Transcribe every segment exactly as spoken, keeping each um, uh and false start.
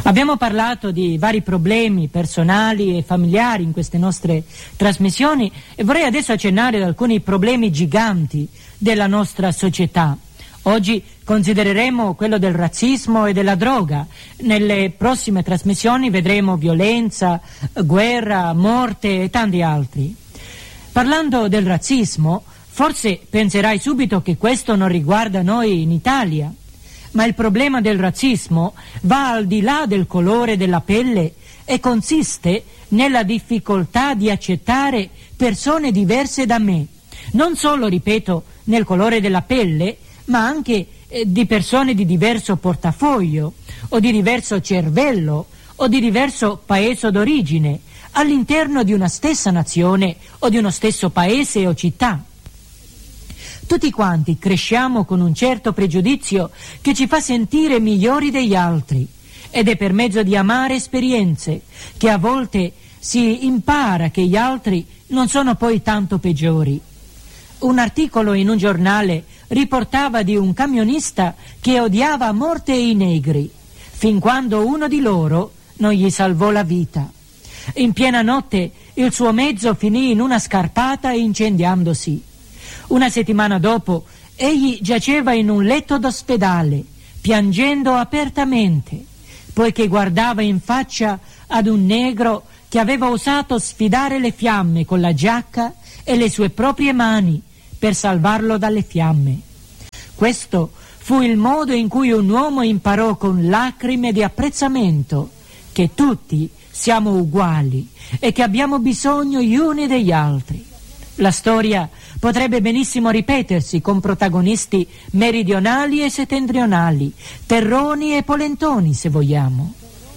Abbiamo parlato di vari problemi personali e familiari in queste nostre trasmissioni e vorrei adesso accennare ad alcuni problemi giganti della nostra società. Oggi considereremo quello del razzismo e della droga. Nelle prossime trasmissioni vedremo violenza, guerra, morte e tanti altri. Parlando del razzismo, forse penserai subito che questo non riguarda noi in Italia. Ma il problema del razzismo va al di là del colore della pelle e consiste nella difficoltà di accettare persone diverse da me. Non solo, ripeto, nel colore della pelle, ma anche eh, di persone di diverso portafoglio, o di diverso cervello, o di diverso paese d'origine, all'interno di una stessa nazione o di uno stesso paese o città. Tutti quanti cresciamo con un certo pregiudizio che ci fa sentire migliori degli altri, ed è per mezzo di amare esperienze che a volte si impara che gli altri non sono poi tanto peggiori. Un articolo in un giornale riportava di un camionista che odiava a morte i negri, fin quando uno di loro non gli salvò la vita. In piena notte il suo mezzo finì in una scarpata incendiandosi. Una settimana dopo egli giaceva in un letto d'ospedale, piangendo apertamente, poiché guardava in faccia ad un negro che aveva osato sfidare le fiamme con la giacca e le sue proprie mani per salvarlo dalle fiamme. Questo fu il modo in cui un uomo imparò con lacrime di apprezzamento che tutti siamo uguali e che abbiamo bisogno gli uni degli altri. La storia potrebbe benissimo ripetersi con protagonisti meridionali e settentrionali, terroni e polentoni, se vogliamo.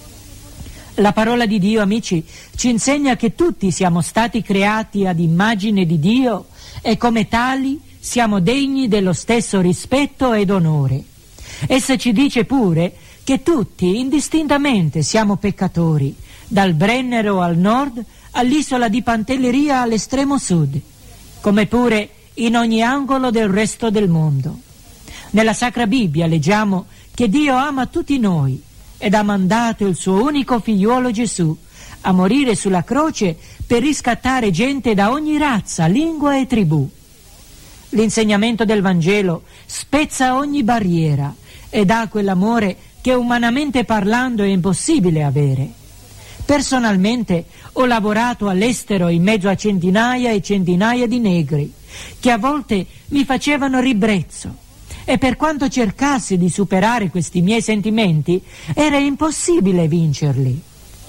La parola di Dio, amici, ci insegna che tutti siamo stati creati ad immagine di Dio e come tali siamo degni dello stesso rispetto ed onore. Essa ci dice pure che tutti, indistintamente, siamo peccatori, dal Brennero al nord, all'isola di Pantelleria all'estremo sud, come pure in ogni angolo del resto del mondo. Nella Sacra Bibbia leggiamo che Dio ama tutti noi ed ha mandato il suo unico figliuolo Gesù a morire sulla croce per riscattare gente da ogni razza, lingua e tribù. L'insegnamento del Vangelo spezza ogni barriera e dà quell'amore che umanamente parlando è impossibile avere. Personalmente ho lavorato all'estero in mezzo a centinaia e centinaia di negri che a volte mi facevano ribrezzo e per quanto cercassi di superare questi miei sentimenti era impossibile vincerli.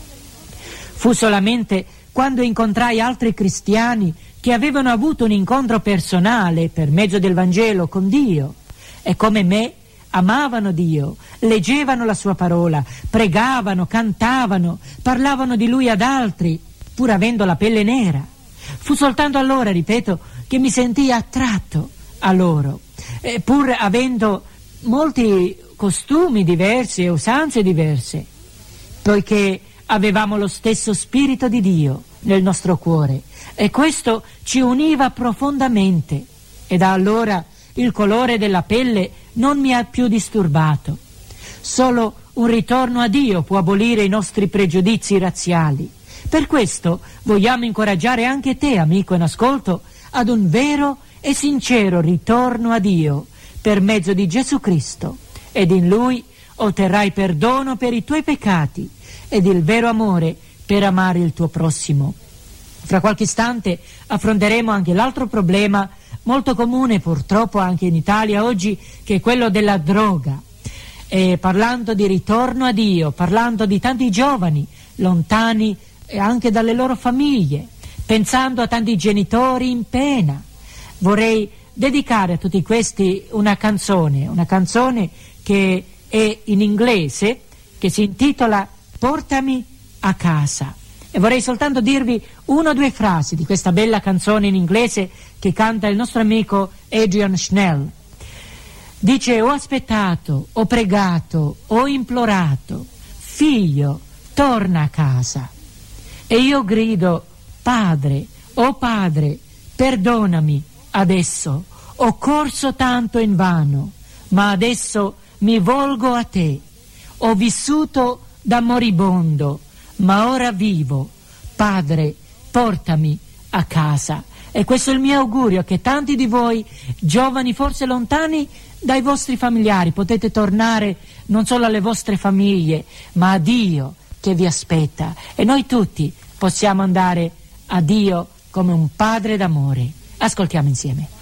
Fu solamente quando incontrai altri cristiani che avevano avuto un incontro personale per mezzo del Vangelo con Dio e come me amavano Dio, leggevano la sua parola, pregavano, cantavano, parlavano di Lui ad altri, pur avendo la pelle nera. Fu soltanto allora, ripeto, che mi sentii attratto a loro, eh, pur avendo molti costumi diversi e usanze diverse, poiché avevamo lo stesso Spirito di Dio nel nostro cuore e questo ci univa profondamente e da allora il colore della pelle non mi ha più disturbato. Solo un ritorno a Dio può abolire i nostri pregiudizi razziali. Per questo vogliamo incoraggiare anche te, amico in ascolto, ad un vero e sincero ritorno a Dio per mezzo di Gesù Cristo, ed in Lui otterrai perdono per i tuoi peccati ed il vero amore per amare il tuo prossimo. Fra qualche istante affronteremo anche l'altro problema molto comune purtroppo anche in Italia oggi, che è quello della droga. E parlando di ritorno a Dio, parlando di tanti giovani lontani anche dalle loro famiglie, pensando a tanti genitori in pena, vorrei dedicare a tutti questi una canzone, una canzone che è in inglese, che si intitola Portami a casa. E vorrei soltanto dirvi una o due frasi di questa bella canzone in inglese che canta il nostro amico Adrian Schnell. Dice: ho aspettato, ho pregato, ho implorato, figlio, torna a casa. E io grido: Padre, oh Padre, perdonami adesso, ho corso tanto invano, ma adesso mi volgo a te. Ho vissuto da moribondo, ma ora vivo. Padre, portami a casa. E questo è il mio augurio, che tanti di voi, giovani forse lontani dai vostri familiari, potete tornare non solo alle vostre famiglie, ma a Dio che vi aspetta. E noi tutti possiamo andare a Dio come un Padre d'amore. Ascoltiamo insieme.